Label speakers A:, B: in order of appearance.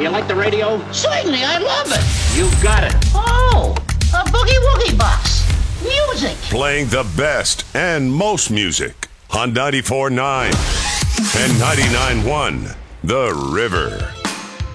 A: You like the radio?
B: Certainly, I love it.
A: You got it.
B: Oh, a boogie woogie box. Music.
C: Playing the best and most music on 94.9 and 99.1 The River.